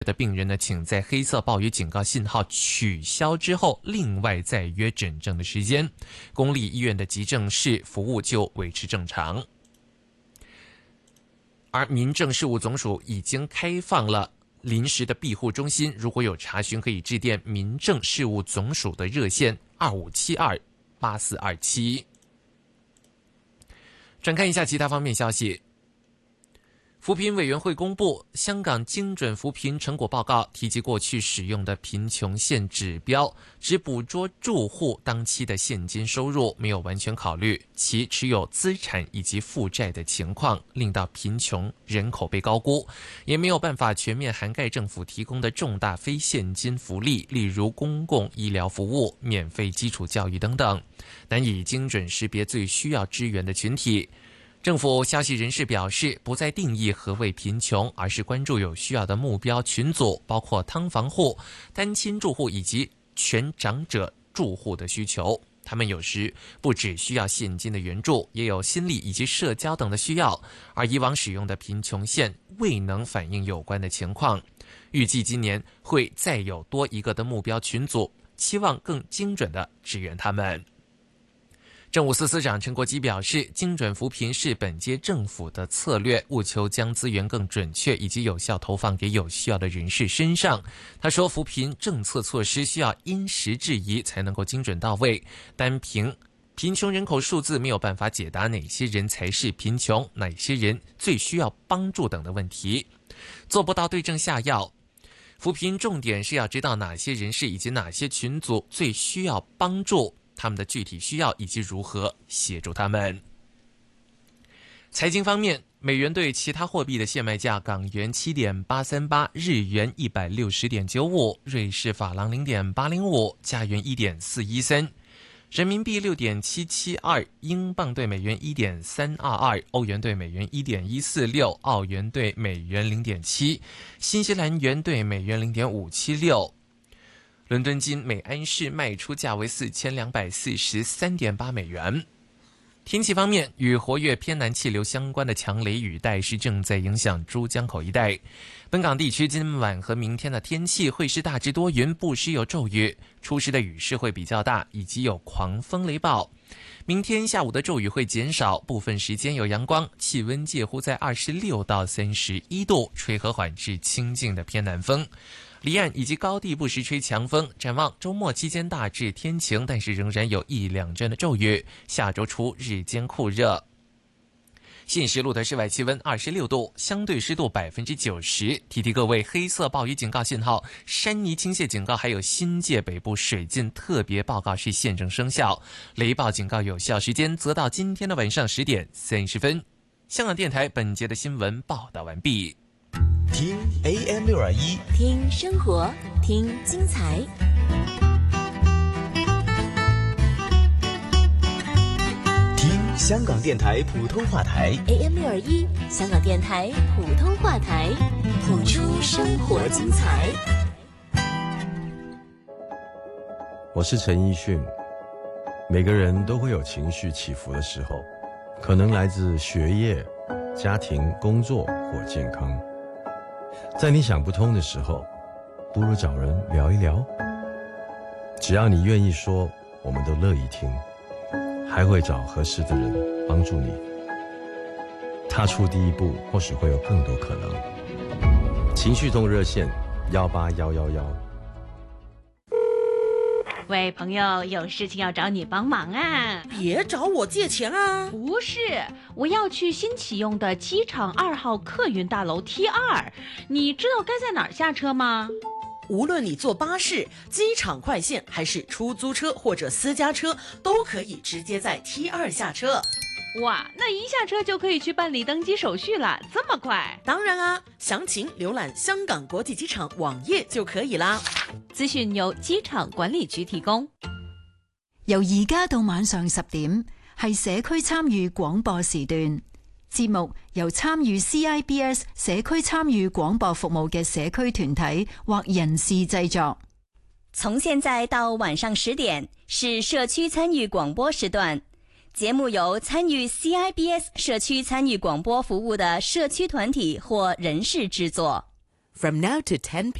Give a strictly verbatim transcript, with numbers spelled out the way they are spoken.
的病人呢，请在黑色暴雨警告信号取消之后，另外再约诊症的时间。公立医院的急症室服务就维持正常。而民政事务总署已经开放了临时的庇护中心，如果有查询，可以致电民政事务总署的热线二五七二八四二七。转看一下其他方面消息。扶贫委员会公布香港精准扶贫成果报告，提及过去使用的贫穷线指标只捕捉住户当期的现金收入，没有完全考虑其持有资产以及负债的情况，令到贫穷人口被高估，也没有办法全面涵盖政府提供的重大非现金福利，例如公共医疗服务、免费基础教育等等，难以精准识别最需要支援的群体。政府消息人士表示，不再定义何谓贫穷，而是关注有需要的目标群组，包括劏房户、单亲住户以及全长者住户的需求。他们有时不只需要现金的援助，也有心理以及社交等的需要，而以往使用的贫穷线未能反映有关的情况。预计今年会再有多一个的目标群组，期望更精准地支援他们。政务司司长陈国基表示，精准扶贫是本届政府的策略，务求将资源更准确以及有效投放给有需要的人士身上。他说，扶贫政策措施需要因时制宜才能够精准到位，单凭贫穷人口数字没有办法解答哪些人才是贫穷，哪些人最需要帮助等的问题，做不到对症下药。扶贫重点是要知道哪些人士以及哪些群组最需要帮助，他们的具体需要以及如何协助他们。财经方面，美元对其他货币的现卖价：港元七点八三八，日元一百六十点九五，瑞士法郎零点八零五，加元一点四一三，人民币六点七七二，英镑对美元一点三二二，欧元对美元一点一四六，澳元对美元零点七，新西兰元对美元零点五七六。伦敦金每安士卖出价为四千两百四十三点八美元。天气方面，与活跃偏南气流相关的强雷雨带是正在影响珠江口一带。本港地区今晚和明天的天气会是大致多云，不时有骤雨，初时的雨势会比较大，以及有狂风雷暴。明天下午的骤雨会减少，部分时间有阳光，气温介乎在二十六到三十一度，吹和缓至清劲的偏南风。离岸以及高地不时吹强风，展望周末期间大致天晴，但是仍然有一两阵的骤雨。下周初日间酷热。现时录的室外气温二十六度，相对湿度百分之九十。提提各位，黑色暴雨警告信号、山泥倾泻警告还有新界北部水浸特别报告是现正生效，雷暴警告有效时间则到今天的晚上十点三十分。香港电台本节的新闻报道完毕。 听 A M 六二一， 听生活，听精彩。 听香港电台普通话台 A M 六二一，香港电台普通话台，谱出生活精彩。 我是陈奕迅。每个人都会有情绪起伏的时候，可能来自学业、家庭、工作或健康。在你想不通的时候，不如找人聊一聊。只要你愿意说，我们都乐意听，还会找合适的人帮助你。踏出第一步，或许会有更多可能。情绪痛热线幺八幺幺幺。 喂，朋友，有事情要找你帮忙啊！ 别找我借钱啊！ 不是，我要去新启用的机场二号客运大楼 T 二，你知道该在哪儿下车吗？ 无论你坐巴士、机场快线，还是出租车或者私家车，都可以直接在 T 二下车。 哇，那一下车就可以去办理登机手续了，这么快？ 当然啊，详情浏览香港国际机场网页就可以啦。 資訊由機場管理局提供。 由而家到晚上十點，係社區參與廣播時段。節目由參與 C I B S 社區參與廣播服務嘅社區團體或人士製作。 從現在到晚上十點是社區參與廣播時段。節目由參與 C I B S 社區參與廣播服務的社區團體或人士製作。 from now to ten p.m.